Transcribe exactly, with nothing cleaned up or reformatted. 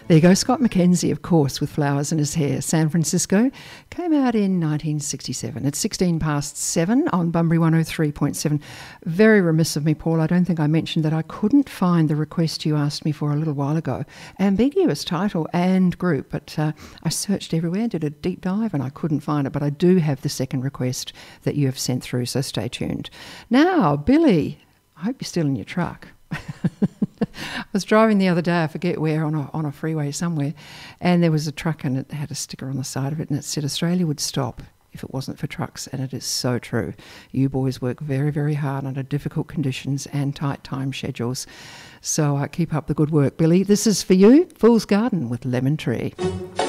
There you go, Scott McKenzie, of course, with Flowers in His Hair. San Francisco came out in nineteen sixty-seven. It's sixteen past seven on Bunbury one oh three point seven. Very remiss of me, Paul. I don't think I mentioned that I couldn't find the request you asked me for a little while ago. Ambiguous title and group, but uh, I searched everywhere, did a deep dive, and I couldn't find it. But I do have the second request that you have sent through, so stay tuned. Now, Billy, I hope you're still in your truck. I was driving the other day, I forget where, on a, on a freeway somewhere, and there was a truck and it had a sticker on the side of it and it said Australia would stop if it wasn't for trucks, and it is so true. You boys work very, very hard under difficult conditions and tight time schedules. So uh, keep up the good work, Billy. This is for you, Fool's Garden with Lemon Tree.